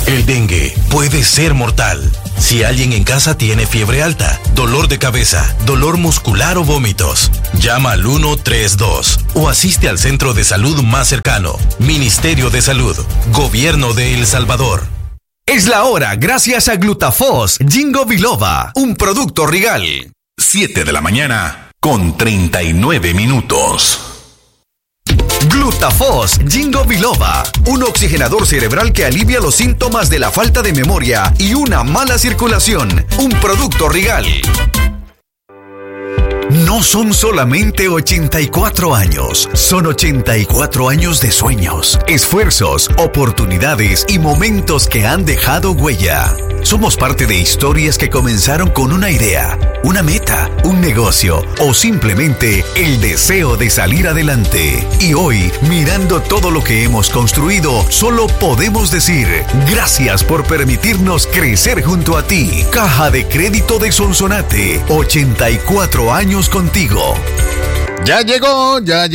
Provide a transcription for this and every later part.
El dengue puede ser mortal. Si alguien en casa tiene fiebre alta, dolor de cabeza, dolor muscular o vómitos, llama al 132 o asiste al centro de salud más cercano. Ministerio de Salud, Gobierno de El Salvador. Es la hora gracias a Glutafos Ginkgo Biloba, un producto Regal. 7 de la mañana con 39 minutos. Glutafos Ginkgo Biloba, un oxigenador cerebral que alivia los síntomas de la falta de memoria y una mala circulación. Un producto Regal. No son solamente 84 años, son 84 años de sueños, esfuerzos, oportunidades y momentos que han dejado huella. Somos parte de historias que comenzaron con una idea, una meta, un negocio o simplemente el deseo de salir adelante. Y hoy, mirando todo lo que hemos construido, solo podemos decir gracias por permitirnos crecer junto a ti. Caja de Crédito de Sonsonate, 84 años contigo. Ya llegó. Ya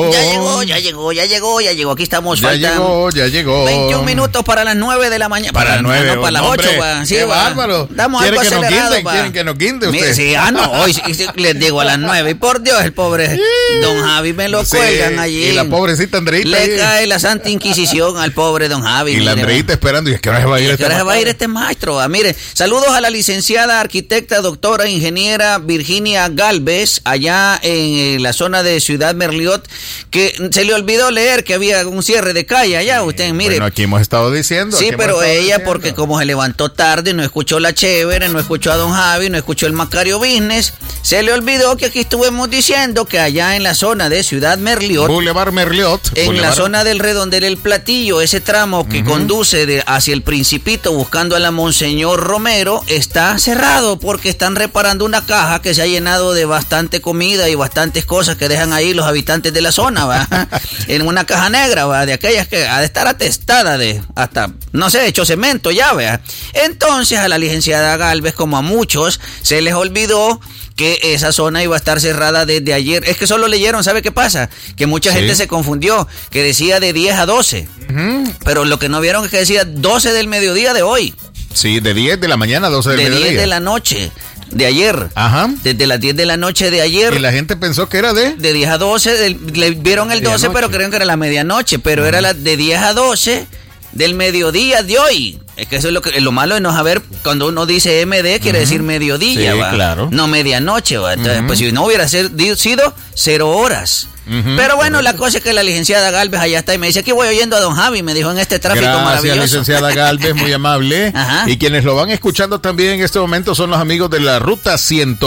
llegó. Aquí estamos. Ya llegó. 21 minutos para las 9 de la mañana. Para las 9. No, para las 8. Sí, qué bárbaro. Damos algo acelerado. ¿Quieren que nos quinte usted? Sí, hoy les digo a las 9. Y por Dios, el pobre don Javi me lo cuelgan allí. Y la pobrecita Andreita. Le cae la Santa Inquisición al pobre don Javi. Y la Andreita esperando. ¿Y es que ahora se va a ir este maestro? Va a ir este maestro? Mire, saludos a la licenciada arquitecta, doctora, ingeniera Virginia Galvez, allá en la zona de Ciudad Merliot, que se le olvidó leer que había un cierre de calle allá. Usted, mire. Bueno, aquí hemos estado diciendo. Sí, pero ella, porque como se levantó tarde, no escuchó la chévere, no escuchó a don Javi, no escuchó el Macario Business, se le olvidó que aquí estuvimos diciendo que allá en la zona de Ciudad Merliot, Boulevard Merliot, en la zona del Redondel El Platillo, ese tramo que conduce hacia el Principito buscando a la Monseñor Romero, está cerrado porque están reparando una caja que se ha llenado de bastante comida y bastantes cosas que dejan ahí los habitantes de la zona, ¿va? En una caja negra, ¿va? De aquellas que ha de estar atestada de hasta, no sé, hecho cemento ya, ¿va? Entonces a la licenciada Galvez, como a muchos, se les olvidó que esa zona iba a estar cerrada desde ayer. Es que solo leyeron, ¿sabe qué pasa? Que mucha gente se confundió, que decía de 10 a 12. Pero lo que no vieron es que decía 12 del mediodía de hoy. Sí, de 10 de la mañana a 12 del mediodía. De 10 de la noche. De ayer. Ajá. Desde las 10 de la noche de ayer. Y la gente pensó que era de 10 a 12. Le vieron el 12, pero creen que era la medianoche. Pero era la de 10 a 12 del mediodía de hoy. Es que eso es lo malo de no saber. Cuando uno dice MD, quiere decir mediodía, sí, ¿va? Claro. No medianoche, ¿va? Entonces, pues si no hubiera sido 0 horas. Pero bueno, la cosa es que la licenciada Galvez allá está y me dice, aquí voy oyendo a don Javi, me dijo en este tráfico maravilloso. Gracias, licenciada Galvez, muy amable. Y quienes lo van escuchando también en este momento son los amigos de la Ruta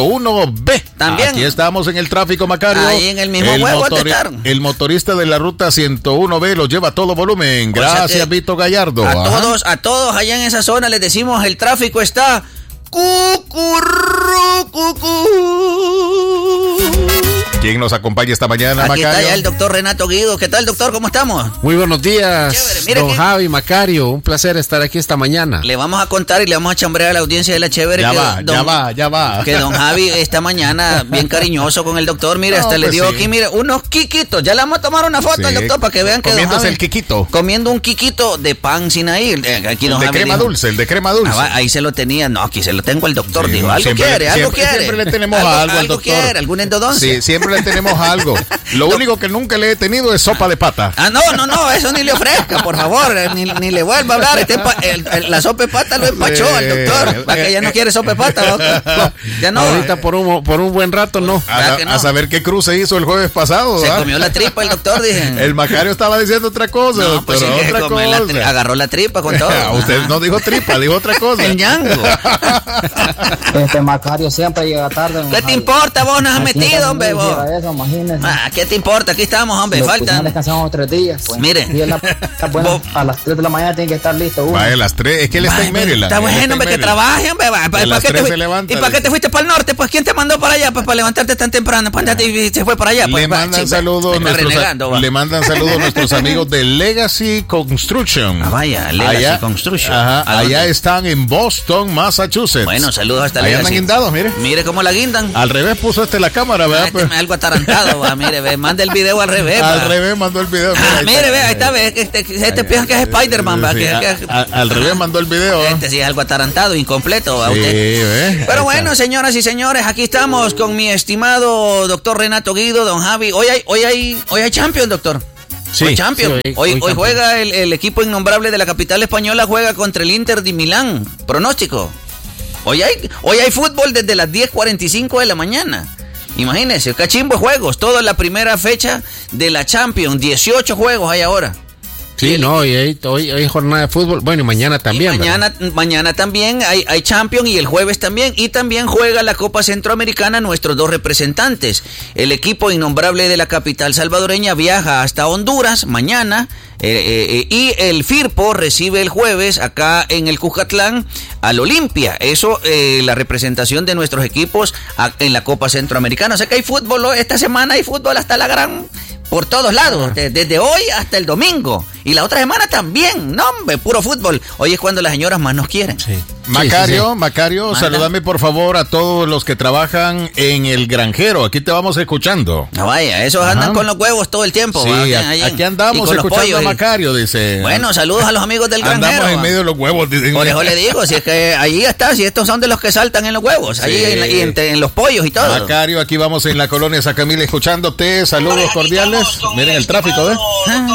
101B. También. Aquí estamos en el tráfico, Macario. Ahí en el mismo juego el motorista de la Ruta 101B lo lleva a todo volumen. Gracias, Vito Gallardo. A todos allá en esa zona les decimos, el tráfico está ¿Quién nos acompaña esta mañana, Aquí Macario? Está ya el doctor Renato Guido. ¿Qué tal, doctor? ¿Cómo estamos? Muy buenos días, Mire don Javi, Macario. Un placer estar aquí esta mañana. Le vamos a contar y le vamos a chambrear a la audiencia de la chévere. Ya va. Que don Javi esta mañana, bien cariñoso con el doctor. Mire, hasta le dio aquí, mire, unos quiquitos. Ya le vamos a tomar una foto al doctor para que vean que don Javi, el quiquito. Comiendo un quiquito de pan sin ahí. Aquí don el de Javi crema dijo, dulce, el de crema dulce. Ahí se lo tenía. No, aquí se lo tengo al doctor. Dijo, algo siempre quiere. Siempre le tenemos algo al doctor. Quiere, ¿algún endodoncia? Sí, siempre le tenemos algo. Lo único que nunca le he tenido es sopa de pata. No, eso ni le ofrezca, por favor, ni le vuelva a hablar. La sopa de pata lo empachó al doctor. ¿Va que ya no quiere sopa de pata? No, ya no. Ahorita por un buen rato no. A saber qué cruce hizo el jueves pasado. Se comió la tripa el doctor, dije. El Macario estaba diciendo otra cosa. No, pues otra cosa. Agarró la tripa con todo. Usted no dijo tripa, dijo otra cosa. El ñango. Macario siempre llega tarde. ¿Qué te importa? Vos nos has metido, hombre. ¿Qué te importa? Aquí estamos, hombre. Faltan. Descansamos 3 días. Pues. Mire. A las 3 de la mañana tiene que estar listo. Vaya, a las 3. Es que él está en Maryland. Está bueno, hombre, que trabaje, hombre. ¿Y para qué te fuiste para el norte? Pues, ¿quién te mandó para allá? Pues, para levantarte tan temprano. Pues, se fue para allá. Pues, le mandan saludos nuestros amigos de Legacy Construction. Vaya, Legacy Construction. Allá están en Boston, Massachusetts. Bueno, saludos hasta Legacy. Allá andan guindados, mire. Mire cómo la guindan. Al revés puso la cámara, ¿verdad? algo atarantado, va, mire, ve, manda el video al revés. Al revés mandó el video. Mire, ve, ahí está, ve, este piensa que es Spider-Man, va. Al revés mandó el video. Este sí es algo atarantado, incompleto, va, Sí, usted. ve. Pero bueno, señoras y señores, aquí estamos con mi estimado doctor Renato Guido, don Javi. Hoy hay Champions, doctor. Sí, Hoy Champions. sí, Hoy Champions. juega el equipo innombrable de la capital española, juega contra el Inter de Milán. Pronóstico. Hoy hay fútbol desde las 10:45 de la mañana. Imagínense, cachimbo de juegos. Toda la primera fecha de la Champions. 18 juegos hay ahora. Sí, no, y hoy hay jornada de fútbol. Bueno, y mañana también. Y mañana también hay Champions y el jueves también. Y también juega la Copa Centroamericana nuestros dos representantes. El equipo innombrable de la capital salvadoreña viaja hasta Honduras mañana. Y el Firpo recibe el jueves acá en el Cuscatlán al Olimpia. Eso, la representación de nuestros equipos en la Copa Centroamericana. O sea que hay fútbol, esta semana hay fútbol hasta la gran... Por todos lados, desde hoy hasta el domingo. Y la otra semana también, no hombre, puro fútbol. Hoy es cuando las señoras más nos quieren. Sí. Macario, Sí. Macario, saludame por favor a todos los que trabajan en el granjero. Aquí te vamos escuchando. No vaya, esos andan con los huevos todo el tiempo. Sí, ¿va? aquí andamos escuchando a Macario, dice. Bueno, saludos a los amigos del granjero. Andamos en medio de los huevos, dicen. Por eso le digo, si es que ahí está, si estos son de los que saltan en los huevos, ahí en los pollos y todo. Macario, aquí vamos en la colonia Sacamil escuchándote. Saludos cordiales. Miren el tráfico, ¿eh?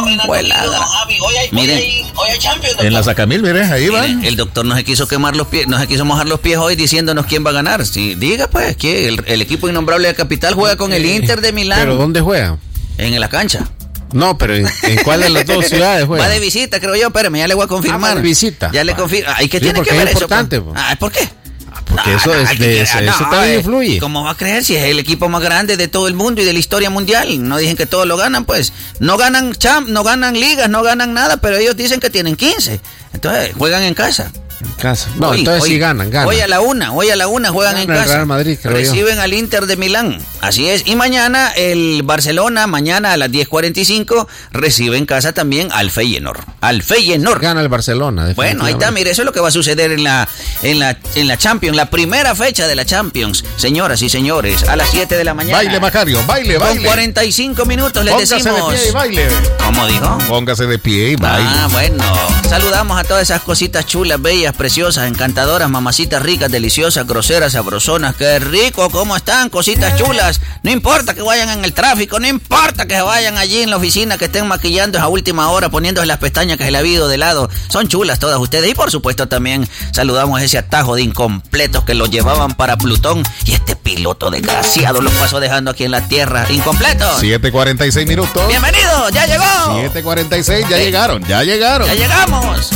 Miren, En la Sacamil, miren, ahí va. miren, el doctor no se quiso quemar los pies, no se quiso mojar los pies hoy diciéndonos quién va a ganar. Sí, diga pues que el equipo innombrable de capital juega con el Inter de Milán. ¿Pero dónde juega? En la cancha. No, pero ¿en cuál de las dos ciudades juega? Va de visita, creo yo, espérame, ya le voy a confirmar. va de visita. Ya le confirmo. Ay, ¿qué Sí, tiene que porque ver es eso? importante, Pues? pues. ¿Por qué? Porque eso también influye. ¿Cómo va a creer si es el equipo más grande de todo el mundo y de la historia mundial? No dicen que todos lo ganan, pues. No ganan no ganan ligas, no ganan nada, pero ellos dicen que tienen 15. Entonces, juegan en casa. Casa. No, entonces sí ganan. Hoy a la una juegan en Gana el casa. Real Madrid, creo Reciben al Inter de Milán. Así es. Y mañana el Barcelona, mañana a las 10:45, recibe en casa también al Feyenoord. Gana el Barcelona. Bueno, ahí está, mire, eso es lo que va a suceder en la Champions, la primera fecha de la Champions. Señoras y señores, a las 7 de la mañana. Baile, Macario, baile. Con 45 minutos les Póngase decimos. de pie y baile. ¿Cómo dijo? Póngase de pie y baile. Ah, bueno. Saludamos a todas esas cositas chulas, bellas, preciosas, encantadoras, mamacitas ricas, deliciosas, groseras, sabrosonas. ¡Qué rico! ¿Cómo están? Cositas chulas. No importa que vayan en el tráfico, no importa que vayan allí en la oficina, que estén maquillando a última hora, poniéndose las pestañas que se le ha habido de lado. Son chulas todas ustedes. Y por supuesto también saludamos a ese atajo de incompletos que los llevaban para Plutón. Y este piloto desgraciado los pasó dejando aquí en la Tierra. Incompletos. 7:46 minutos. Bienvenido, ya llegó. 7:46, ya llegaron. Ya llegamos.